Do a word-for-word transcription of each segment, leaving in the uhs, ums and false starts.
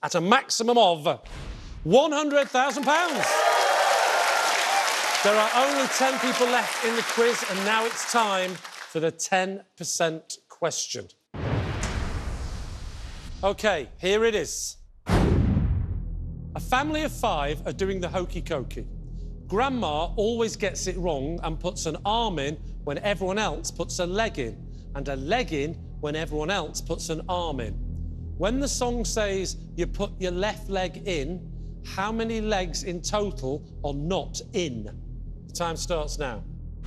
at a maximum of one hundred thousand pounds. There are only ten people left in the quiz, and now it's time for the ten percent question. OK, here it is. A family of five are doing the hokey cokey. Grandma always gets it wrong and puts an arm in when everyone else puts a leg in, and a leg in when everyone else puts an arm in. When the song says you put your left leg in, how many legs in total are not in? The time starts now.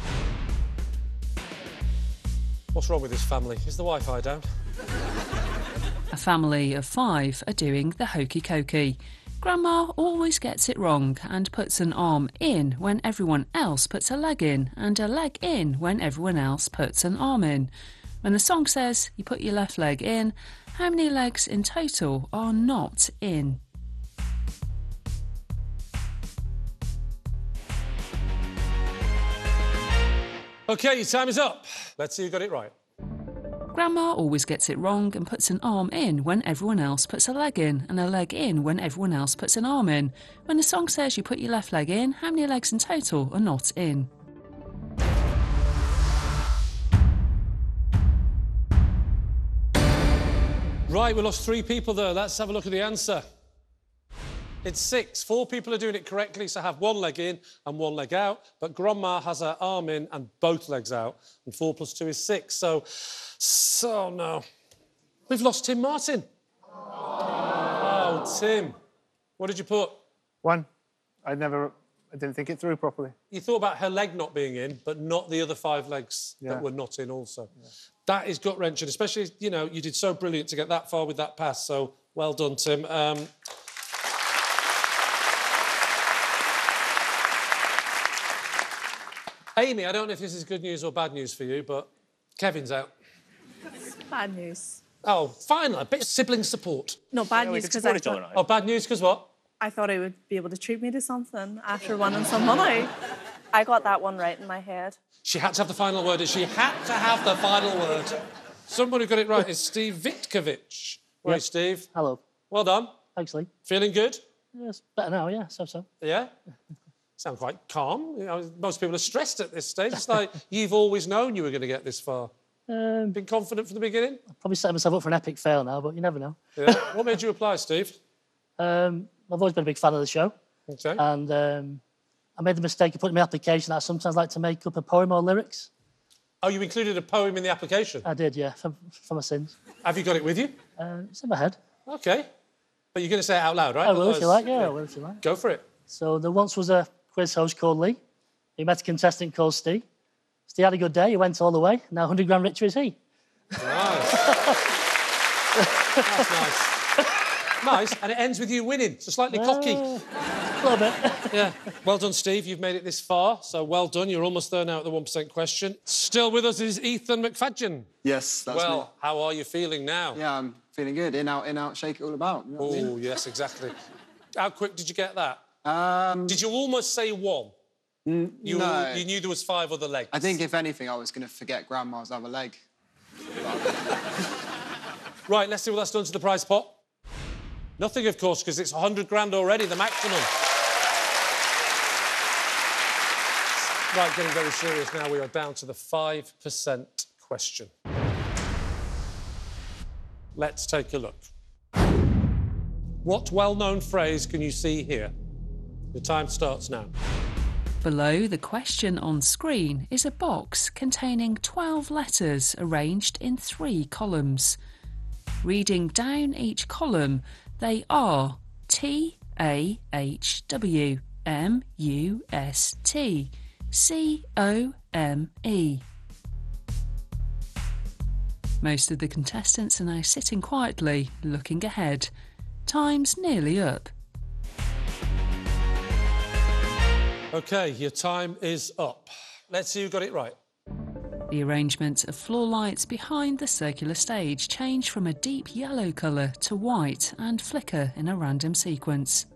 What's wrong with this family? Is the Wi-Fi down? A family of five are doing the hokey cokey. Grandma always gets it wrong and puts an arm in when everyone else puts a leg in, and a leg in when everyone else puts an arm in. When the song says you put your left leg in, how many legs in total are not in? OK, your time is up. Let's see who got it right. Grandma always gets it wrong and puts an arm in when everyone else puts a leg in, and a leg in when everyone else puts an arm in. When the song says you put your left leg in, how many legs in total are not in? Right, we lost three people there. Let's have a look at the answer. It's six. Four people are doing it correctly, so have one leg in and one leg out. But Grandma has her arm in and both legs out. And four plus two is six. So, so no. We've lost Tim Martin. Oh, oh Tim. What did you put? One. I never... I didn't think it through properly. You thought about her leg not being in, but not the other five legs yeah. that were not in also. Yeah. That is gut-wrenching, especially, you know, you did so brilliant to get that far with that pass, so well done, Tim. Um... Amy, I don't know if this is good news or bad news for you, but Kevin's out. Bad news. Oh, finally, a bit of sibling support. No, bad yeah, news because I thought... Oh, bad news because what? I thought he would be able to treat me to something after winning some money. I got that one right in my head. She had to have the final word, and she had to have the final word. Someone who got it right is Steve Vitkovich. Right, yep. Steve. Hello. Well done. Thanks, Lee. Feeling good? Yes, better now, yeah, so so. Yeah? Sound quite calm. You know, most people are stressed at this stage. It's like you've always known you were going to get this far. Um, Been confident from the beginning? I'll probably set myself up for an epic fail now, but you never know. Yeah. What made you apply, Steve? Um, I've always been a big fan of the show. OK. And um, I made the mistake of putting in my application that I sometimes like to make up a poem or lyrics. Oh, you included a poem in the application? I did, yeah, for, for my sins. Have you got it with you? Uh, it's in my head. OK. But you're going to say it out loud, right? I will, Otherwise, if you like, yeah, yeah, I will, if you like. Go for it. So there once was a quiz host called Lee. He met a contestant called Steve. Steve had a good day, he went all the way. Now one hundred grand richer is he. Nice. That's nice. Nice, and it ends with you winning, so slightly uh, cocky. A little bit. Yeah. Well done, Steve. You've made it this far, so well done. You're almost there now at the one percent question. Still with us is Ethan McFadgen. Yes, that's well, me. Well, how are you feeling now? Yeah, I'm feeling good. In, out, in, out, shake it all about. You know oh, I mean? yes, exactly. How quick did you get that? Um, did you almost say one? N you, no. You knew there was five other legs? I think, if anything, I was going to forget Grandma's other leg. Right, let's see what that's done to the prize pot. Nothing, of course, because it's one hundred grand already, the maximum. Right, getting very serious now. We are down to the five percent question. Let's take a look. What well-known phrase can you see here? The time starts now. Below the question on screen is a box containing twelve letters arranged in three columns. Reading down each column, they are T A H W M U S T C O M E. Most of the contestants are now sitting quietly, looking ahead. Time's nearly up. OK, your time is up. Let's see who got it right. The arrangement of floor lights behind the circular stage change from a deep yellow colour to white and flicker in a random sequence.